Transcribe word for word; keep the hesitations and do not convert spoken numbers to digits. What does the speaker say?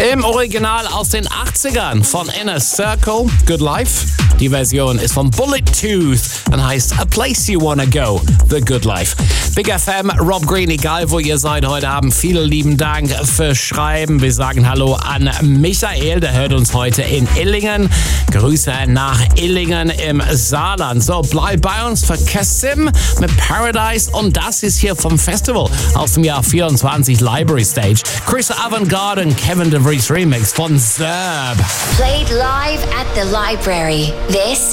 Im Original aus den achtzigern von Inner Circle, Good Life. Die Version ist von Bullet Tooth und heißt A Place You Wanna Go, The Good Life. Big F M, Rob Green, egal wo ihr seid heute Abend, vielen lieben Dank fürs Schreiben. Wir sagen Hallo an Michael, der hört uns heute in Illingen. Grüße nach Illingen im Saarland. So, bleib bei uns für Kassim mit Paradise und das ist hier vom Festival aus dem Jahr vierundzwanzig Library Stage. Chris Avantgarde und Kevin DeVries Remix von Zerb. Played live at the library. This